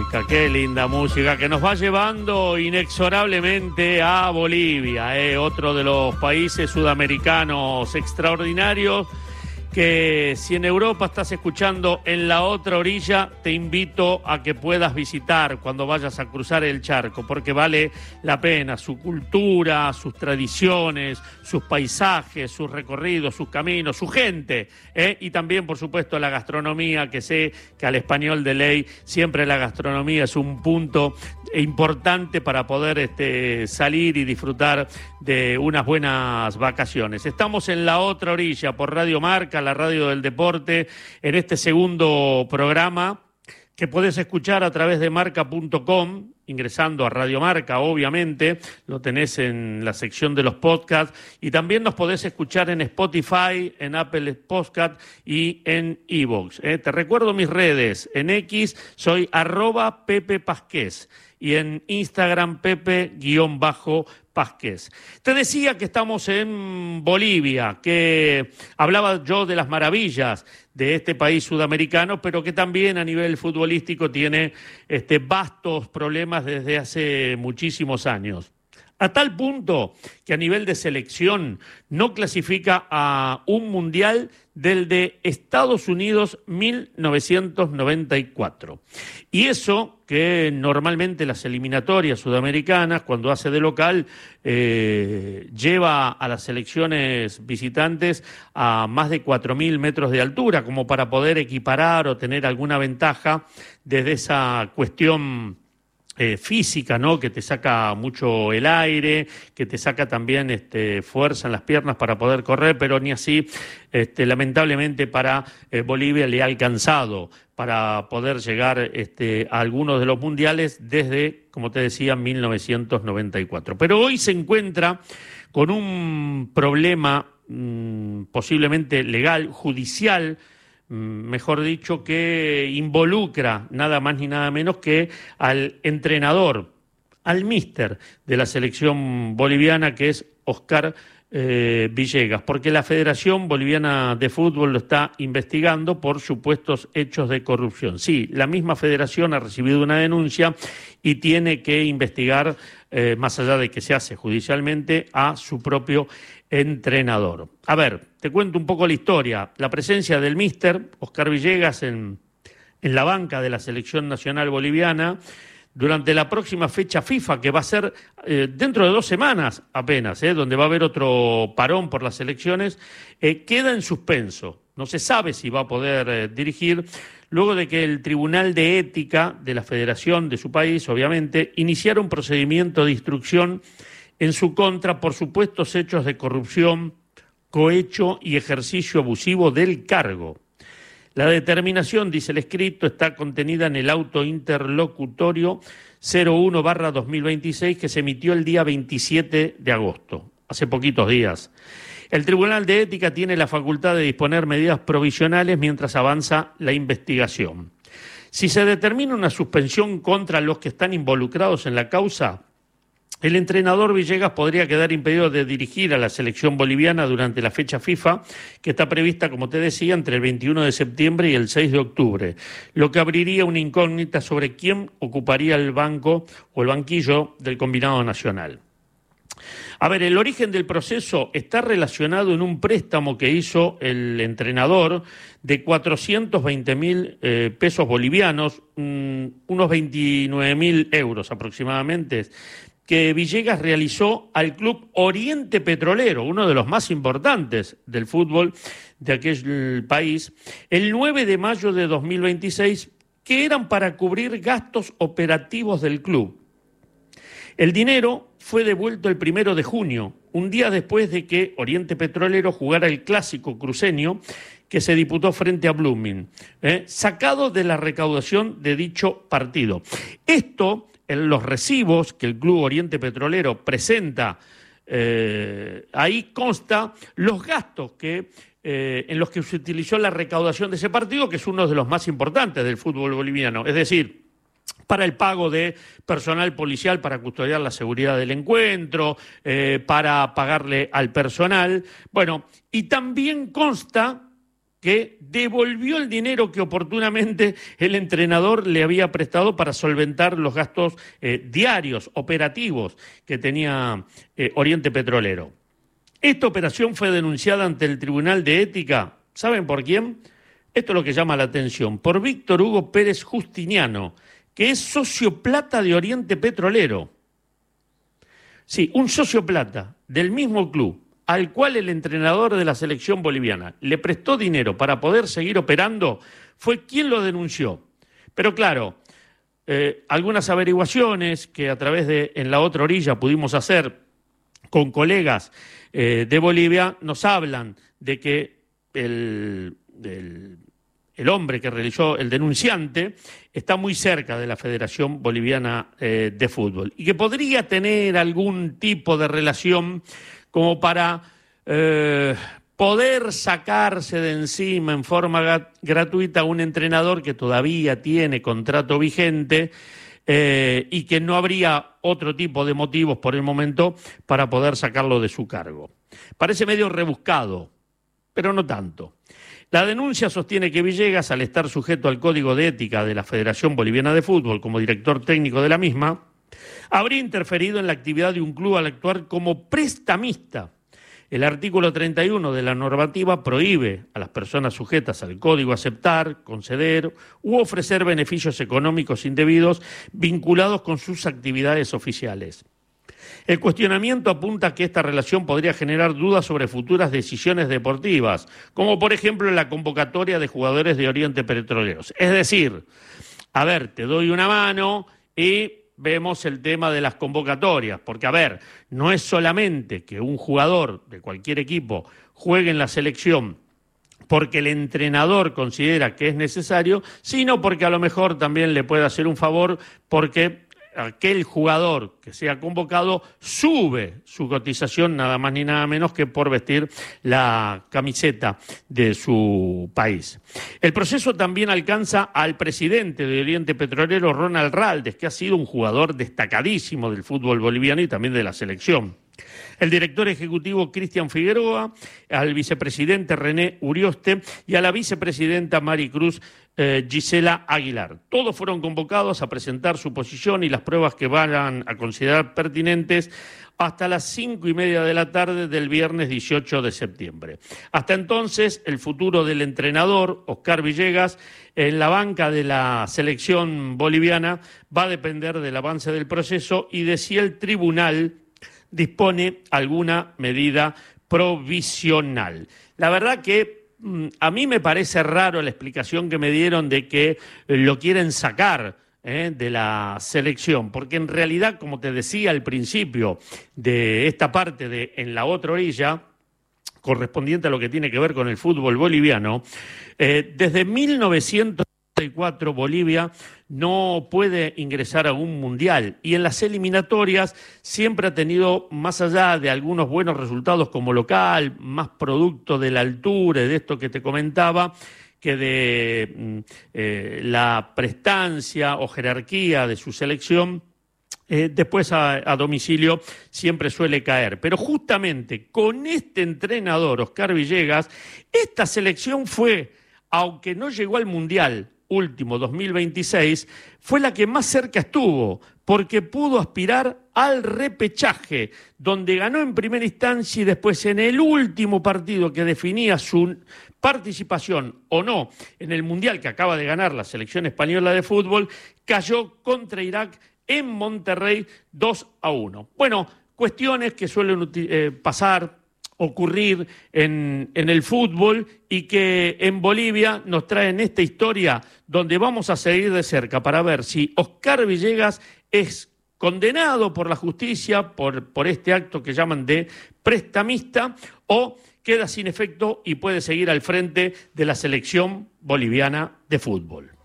Qué linda música que nos va llevando inexorablemente a Bolivia, otro de los países sudamericanos extraordinarios que si en Europa estás escuchando En la Otra Orilla, te invito a que puedas visitar cuando vayas a cruzar el charco, porque vale la pena, su cultura, sus tradiciones, sus paisajes, sus recorridos, sus caminos, su gente, y también, por supuesto, la gastronomía, que sé que al español de ley siempre la gastronomía es un punto importante para poder salir y disfrutar de unas buenas vacaciones. Estamos en La Otra Orilla por Radio Marca, la radio del deporte, en este segundo programa que podés escuchar a través de marca.com, ingresando a Radio Marca, obviamente, lo tenés en la sección de los podcasts, y también nos podés escuchar en Spotify, en Apple Podcast y en iVoox. Te recuerdo mis redes, en X soy @Pepe Pasqués y en Instagram Pepe_Pasqués. Te decía que estamos en Bolivia, que hablaba yo de las maravillas de este país sudamericano, pero que también a nivel futbolístico tiene vastos problemas desde hace muchísimos años. A tal punto que a nivel de selección no clasifica a un mundial del de Estados Unidos 1994. Y eso que normalmente las eliminatorias sudamericanas, cuando hace de local, lleva a las selecciones visitantes a más de 4.000 metros de altura, como para poder equiparar o tener alguna ventaja desde esa cuestión física, ¿no? Que te saca mucho el aire, que te saca también fuerza en las piernas para poder correr, pero ni así, lamentablemente para Bolivia le ha alcanzado para poder llegar a algunos de los mundiales desde, como te decía, 1994. Pero hoy se encuentra con un problema posiblemente legal, judicial, mejor dicho, que involucra nada más ni nada menos que al entrenador, al míster de la selección boliviana, que es Oscar Villegas, porque la Federación Boliviana de Fútbol lo está investigando por supuestos hechos de corrupción. Sí, la misma federación ha recibido una denuncia y tiene que investigar, más allá de que se hace judicialmente, a su propio entrenador. A ver, te cuento un poco la historia. La presencia del míster Oscar Villegas en la banca de la selección nacional boliviana durante la próxima fecha FIFA, que va a ser dentro de 2 semanas apenas, donde va a haber otro parón por las elecciones, queda en suspenso. No se sabe si va a poder dirigir, luego de que el Tribunal de Ética de la Federación de su país, obviamente, iniciara un procedimiento de instrucción en su contra por supuestos hechos de corrupción, cohecho y ejercicio abusivo del cargo. La determinación, dice el escrito, está contenida en el auto interlocutorio 01/2026 que se emitió el día 27 de agosto, hace poquitos días. El Tribunal de Ética tiene la facultad de disponer medidas provisionales mientras avanza la investigación. Si se determina una suspensión contra los que están involucrados en la causa, el entrenador Villegas podría quedar impedido de dirigir a la selección boliviana durante la fecha FIFA, que está prevista, como te decía, entre el 21 de septiembre y el 6 de octubre, lo que abriría una incógnita sobre quién ocuparía el banco o el banquillo del combinado nacional. A ver, el origen del proceso está relacionado en un préstamo que hizo el entrenador de 420.000 pesos bolivianos, unos 29.000 euros aproximadamente, que Villegas realizó al Club Oriente Petrolero, uno de los más importantes del fútbol de aquel país, el 9 de mayo de 2026, que eran para cubrir gastos operativos del club. El dinero fue devuelto el 1 de junio, un día después de que Oriente Petrolero jugara el clásico cruceño que se disputó frente a Blooming, sacado de la recaudación de dicho partido. Esto, en los recibos que el Club Oriente Petrolero presenta, ahí consta los gastos en los que se utilizó la recaudación de ese partido, que es uno de los más importantes del fútbol boliviano, es decir, para el pago de personal policial para custodiar la seguridad del encuentro, para pagarle al personal. Bueno, y también consta que devolvió el dinero que oportunamente el entrenador le había prestado para solventar los gastos diarios, operativos que tenía Oriente Petrolero. Esta operación fue denunciada ante el Tribunal de Ética, ¿saben por quién? Esto es lo que llama la atención, por Víctor Hugo Pérez Justiniano, que es socio plata de Oriente Petrolero. Sí, un socio plata del mismo club al cual el entrenador de la selección boliviana le prestó dinero para poder seguir operando, fue quien lo denunció. Pero claro, algunas averiguaciones que a través de En la Otra Orilla pudimos hacer con colegas de Bolivia nos hablan de que el hombre que realizó, el denunciante, está muy cerca de la Federación Boliviana de Fútbol y que podría tener algún tipo de relación como para poder sacarse de encima en forma gratuita a un entrenador que todavía tiene contrato vigente y que no habría otro tipo de motivos por el momento para poder sacarlo de su cargo. Parece medio rebuscado, pero no tanto. La denuncia sostiene que Villegas, al estar sujeto al Código de Ética de la Federación Boliviana de Fútbol como director técnico de la misma, habría interferido en la actividad de un club al actuar como prestamista. El artículo 31 de la normativa prohíbe a las personas sujetas al código aceptar, conceder u ofrecer beneficios económicos indebidos vinculados con sus actividades oficiales. El cuestionamiento apunta a que esta relación podría generar dudas sobre futuras decisiones deportivas, como por ejemplo la convocatoria de jugadores de Oriente Petroleros. Es decir, a ver, te doy una mano y vemos el tema de las convocatorias, porque a ver, no es solamente que un jugador de cualquier equipo juegue en la selección porque el entrenador considera que es necesario, sino porque a lo mejor también le puede hacer un favor porque aquel jugador que sea convocado sube su cotización nada más ni nada menos que por vestir la camiseta de su país. El proceso también alcanza al presidente de Oriente Petrolero, Ronald Raldes, que ha sido un jugador destacadísimo del fútbol boliviano y también de la selección. El director ejecutivo Cristian Figueroa, al vicepresidente René Urioste y a la vicepresidenta Maricruz Gisela Aguilar. Todos fueron convocados a presentar su posición y las pruebas que van a considerar pertinentes hasta las 5:30 de la tarde del viernes 18 de septiembre. Hasta entonces, el futuro del entrenador, Oscar Villegas, en la banca de la selección boliviana va a depender del avance del proceso y de si el tribunal dispone alguna medida provisional. La verdad que a mí me parece raro la explicación que me dieron de que lo quieren sacar de la selección, porque en realidad, como te decía al principio de esta parte de En la Otra Orilla, correspondiente a lo que tiene que ver con el fútbol boliviano, desde 1994 Bolivia no puede ingresar a un mundial y en las eliminatorias siempre ha tenido, más allá de algunos buenos resultados como local, más producto de la altura, de esto que te comentaba, que de la prestancia o jerarquía de su selección, después a domicilio siempre suele caer. Pero justamente con este entrenador, Oscar Villegas, esta selección fue, aunque no llegó al Mundial último 2026, fue la que más cerca estuvo, porque pudo aspirar al repechaje, donde ganó en primera instancia y después en el último partido que definía su participación o no en el Mundial que acaba de ganar la selección española de fútbol, cayó contra Irak en Monterrey 2-1. Bueno, cuestiones que suelen ocurrir en el fútbol y que en Bolivia nos traen esta historia donde vamos a seguir de cerca para ver si Oscar Villegas es condenado por la justicia por este acto que llaman de prestamista o queda sin efecto y puede seguir al frente de la selección boliviana de fútbol.